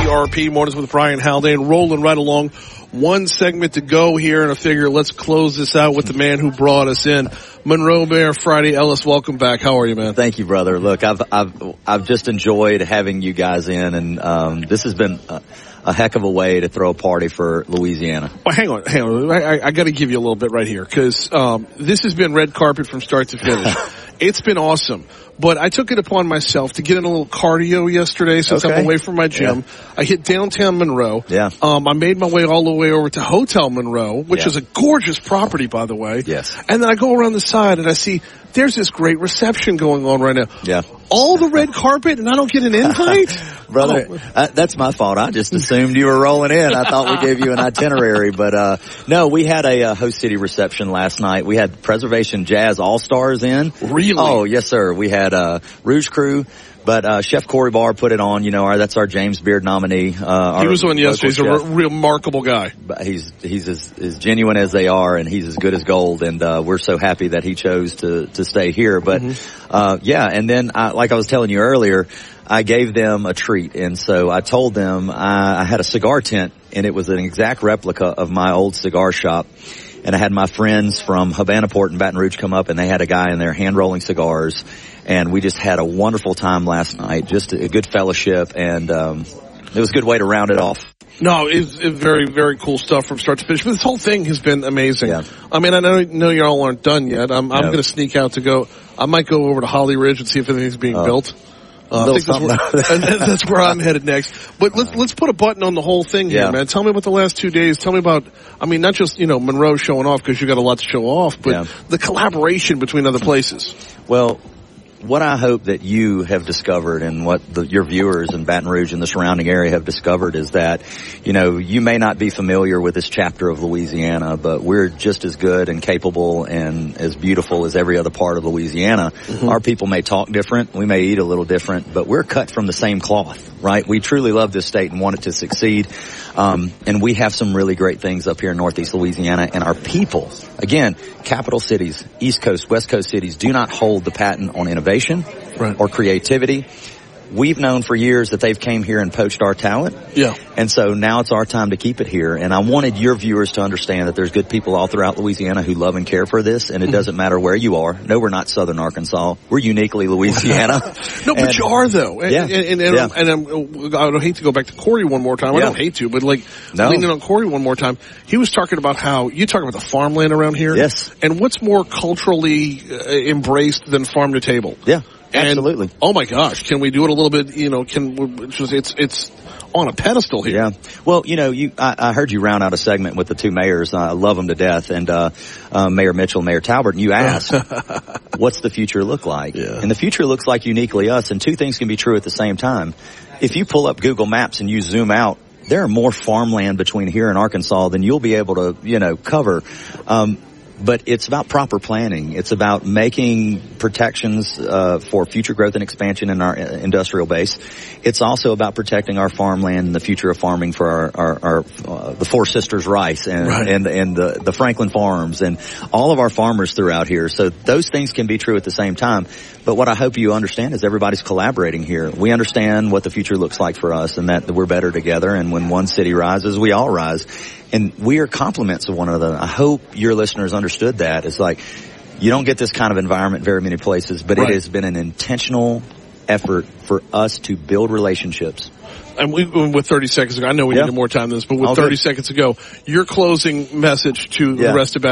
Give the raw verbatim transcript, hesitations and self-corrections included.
R P, Mornings with Brian Haldane, rolling right along. One segment to go here, and I figure let's close this out with the man who brought us in. Monroe Mayor Friday Ellis, welcome back. How are you, man? Thank you, brother. Look, I've I've I've just enjoyed having you guys in, and um, this has been a, a heck of a way to throw a party for Louisiana. Well, hang on, hang on. I, I, I got to give you a little bit right here because um, this has been red carpet from start to finish. It's been awesome. But I took it upon myself to get in a little cardio yesterday since okay. I'm away from my gym. Yeah. I hit downtown Monroe. Yeah. Um, I made my way all the way over to Hotel Monroe, which yeah. is a gorgeous property, by the way. Yes. And then I go around the side and I see there's this great reception going on right now. Yeah. All the red carpet and I don't get an invite? Brother, oh. I, that's my fault. I just assumed you were rolling in. I thought we gave you an itinerary. But, uh, no, we had a uh, Host City reception last night. We had Preservation Jazz All-Stars in. Really? Oh, yes, sir. We had uh, Rouge Crew. But uh, Chef Corey Barr put it on. You know, our, that's our James Beard nominee. Uh, he was on yesterday. He's a re- remarkable guy. But he's he's as, as genuine as they are, and he's as good as gold. And uh, we're so happy that he chose to to stay here. But mm-hmm. uh, yeah, and then I, like I was telling you earlier, I gave them a treat, and so I told them I, I had a cigar tent, and it was an exact replica of my old cigar shop. And I had my friends from Havana Port and Baton Rouge come up, and they had a guy in there hand rolling cigars. And we just had a wonderful time last night, just a good fellowship, and um, it was a good way to round it off. No, it's, it's very, very cool stuff from start to finish. But this whole thing has been amazing. Yeah. I mean, I know, know you all aren't done yet. I'm, I'm no. going to sneak out to go. I might go over to Holly Ridge and see if anything's being uh, built. Uh, I think that's where, and that's where I'm headed next. But let's let's put a button on the whole thing here, yeah. man. Tell me about the last two days. Tell me about, I mean, not just, you know, Monroe showing off because you got a lot to show off, but yeah. the collaboration between other places. Well, what I hope that you have discovered and what the, your viewers in Baton Rouge and the surrounding area have discovered is that, you know, you may not be familiar with this chapter of Louisiana, but we're just as good and capable and as beautiful as every other part of Louisiana. Mm-hmm. Our people may talk different. We may eat a little different, but we're cut from the same cloth, right? We truly love this state and want it to succeed. Um, and we have some really great things up here in Northeast Louisiana, and our people, again, capital cities, East Coast, West Coast cities, do not hold the patent on innovation right. or creativity. We've known for years that they've came here and poached our talent. Yeah. And so now it's our time to keep it here. And I wanted your viewers to understand that there's good people all throughout Louisiana who love and care for this. And it doesn't matter where you are. No, we're not Southern Arkansas. We're uniquely Louisiana. no, but and, you are though. And, yeah. And, and, and, yeah. and I'm, I don't hate to go back to Corey one more time. I yeah. don't hate to, but like no. leaning on Corey one more time. He was talking about how you talk about the farmland around here. Yes. And what's more culturally uh, embraced than farm to table? Yeah. And, absolutely. Oh my gosh, can we do it a little bit, you know, can, it's, it's on a pedestal here. Yeah. Well, you know, you, I, I heard you round out a segment with the two mayors. I love them to death. And, uh, uh, Mayor Mitchell, Mayor Talbert, and you asked, what's the future look like? Yeah. And the future looks like uniquely us. And two things can be true at the same time. If you pull up Google Maps and you zoom out, there are more farmland between here and Arkansas than you'll be able to, you know, cover. Um, But it's about proper planning. It's about making protections uh, for future growth and expansion in our industrial base. It's also about protecting our farmland and the future of farming for our, our, our uh, the Four Sisters rice and right. and, and the, the Franklin farms and all of our farmers throughout here. So those things can be true at the same time. But what I hope you understand is everybody's collaborating here. We understand what the future looks like for us and that we're better together. And when one city rises, we all rise. And we are complements of one another. I hope your listeners understood that. It's like you don't get this kind of environment very many places, but right. it has been an intentional effort for us to build relationships. And we, with thirty seconds ago, I know we yeah. needed more time than this, but with All thirty good. seconds ago, your closing message to yeah. the rest of